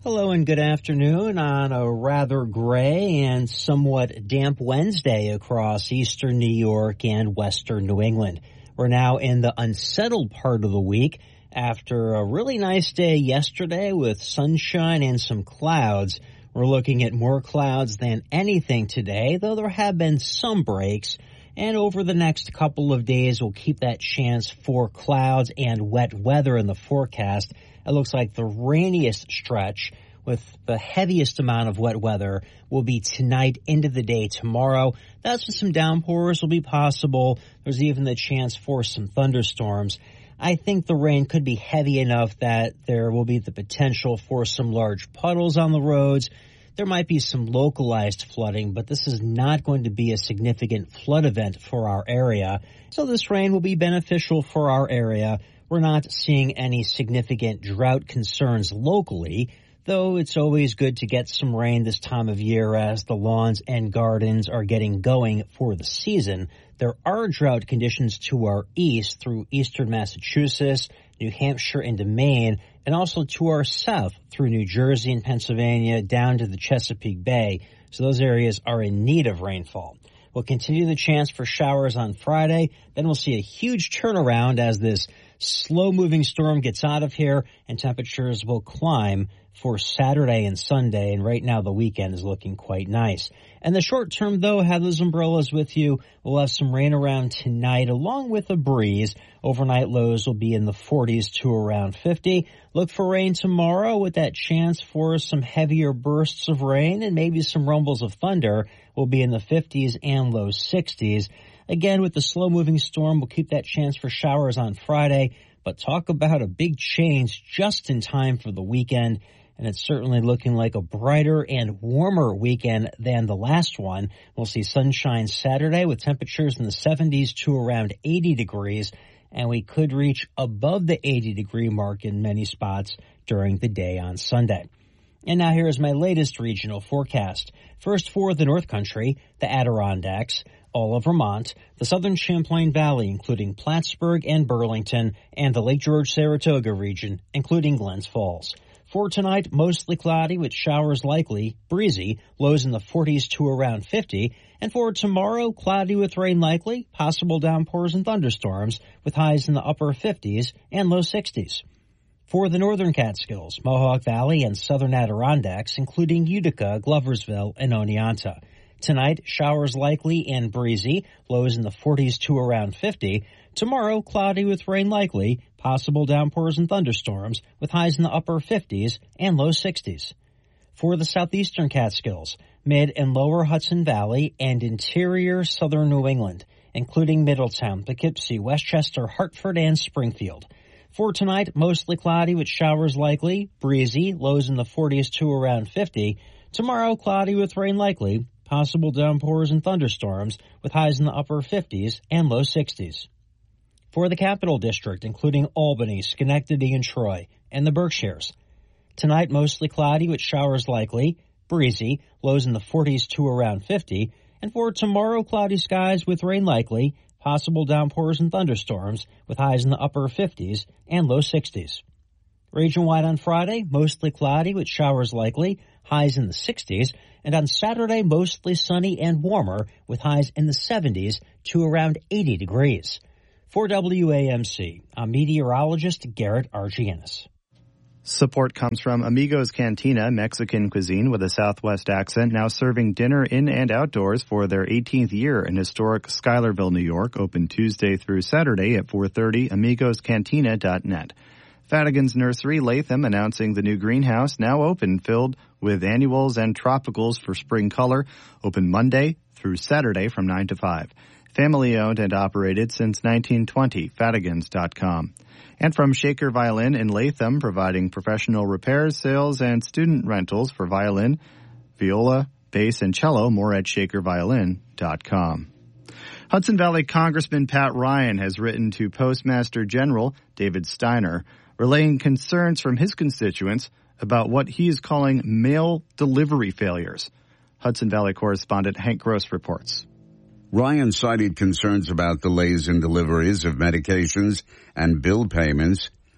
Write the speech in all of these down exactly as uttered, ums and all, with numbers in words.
Hello and good afternoon on a rather gray and somewhat damp Wednesday across eastern New York and western New England. We're now in the unsettled part of the week after a really nice day yesterday with sunshine and some clouds. We're looking at more clouds than anything today, though there have been some breaks. And over the next couple of days, we'll keep that chance for clouds and wet weather in the forecast. It looks like the rainiest stretch with the heaviest amount of wet weather will be tonight into the day tomorrow. That's when some downpours will be possible. There's even the chance for some thunderstorms. I think the rain could be heavy enough that there will be the potential for some large puddles on the roads. There might be some localized flooding, but this is not going to be a significant flood event for our area. So this rain will be beneficial for our area. We're not seeing any significant drought concerns locally, though it's always good to get some rain this time of year as the lawns and gardens are getting going for the season. There are drought conditions to our east through eastern Massachusetts, New Hampshire into Maine, and also to our south through New Jersey and Pennsylvania down to the Chesapeake Bay. So those areas are in need of rainfall. We'll continue the chance for showers on Friday. Then we'll see a huge turnaround as this slow-moving storm gets out of here and temperatures will climb for Saturday and Sunday. And right now the weekend is looking quite nice. And the short term, though, have those umbrellas with you. We'll have some rain around tonight along with a breeze. Overnight lows will be in the forties to around fifty. Look for rain tomorrow with that chance for some heavier bursts of rain and maybe some rumbles of thunder. Will be in the fifties and low sixties. Again, with the slow-moving storm, we'll keep that chance for showers on Friday. But talk about a big change just in time for the weekend. And it's certainly looking like a brighter and warmer weekend than the last one. We'll see sunshine Saturday with temperatures in the seventies to around eighty degrees. And we could reach above the eighty degree mark in many spots during the day on Sunday. And now here is my latest regional forecast. First for the North Country, the Adirondacks, all of Vermont, the southern Champlain Valley, including Plattsburgh and Burlington, and the Lake George-Saratoga region, including Glens Falls. For tonight, mostly cloudy with showers likely, breezy, lows in the forties to around fifty. And for tomorrow, cloudy with rain likely, possible downpours and thunderstorms with highs in the upper fifties and low sixties. For the northern Catskills, Mohawk Valley and southern Adirondacks, including Utica, Gloversville, and Oneonta. Tonight, showers likely and breezy, lows in the forties to around fifty. Tomorrow, cloudy with rain likely, possible downpours and thunderstorms with highs in the upper fifties and low sixties. For the southeastern Catskills, mid and lower Hudson Valley and interior southern New England, including Middletown, Poughkeepsie, Westchester, Hartford, and Springfield. For tonight, mostly cloudy with showers likely, breezy, lows in the forties to around fifty. Tomorrow, cloudy with rain likely, possible downpours and thunderstorms with highs in the upper fifties and low sixties. For the Capital District, including Albany, Schenectady, and Troy, and the Berkshires. Tonight, mostly cloudy with showers likely, breezy, lows in the forties to around fifty. And for tomorrow, cloudy skies with rain likely, possible downpours and thunderstorms with highs in the upper fifties and low sixties. Region-wide on Friday, mostly cloudy with showers likely, highs in the sixties. And on Saturday, mostly sunny and warmer with highs in the seventies to around eighty degrees. For W A M C, I'm meteorologist Garrett Argianis. Support comes from Amigos Cantina, Mexican cuisine with a Southwest accent, now serving dinner in and outdoors for their eighteenth year in historic Schuylerville, New York, open Tuesday through Saturday at four thirty, amigos cantina dot net. Fadigan's Nursery, Latham, announcing the new greenhouse, now open, filled with annuals and tropicals for spring color, open Monday through Saturday from nine to five. Family-owned and operated since nineteen twenty, fadigans dot com. And from Shaker Violin in Latham, providing professional repairs, sales, and student rentals for violin, viola, bass, and cello, more at shaker violin dot com. Hudson Valley Congressman Pat Ryan has written to Postmaster General David Steiner, relaying concerns from his constituents about what he is calling mail delivery failures. Hudson Valley correspondent Hank Gross reports. Ryan cited concerns about delays in deliveries of medications and bill payments.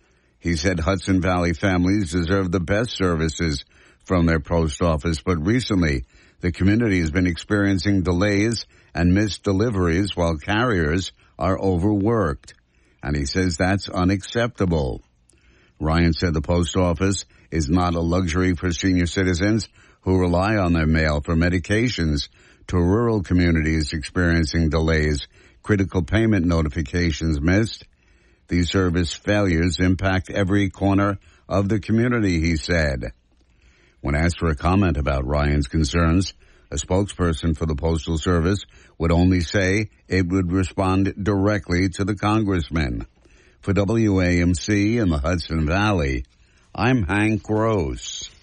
He said Hudson Valley families deserve the best services from their post office, but recently the community has been experiencing delays and missed deliveries while carriers are overworked. And he says that's unacceptable. Ryan said the post office is not a luxury for senior citizens who rely on their mail for medications, to rural communities experiencing delays, critical payment notifications missed. These service failures impact every corner of the community, he said. When asked for a comment about Ryan's concerns, a spokesperson for the Postal Service would only say it would respond directly to the congressman. For W A M C in the Hudson Valley, I'm Hank Gross.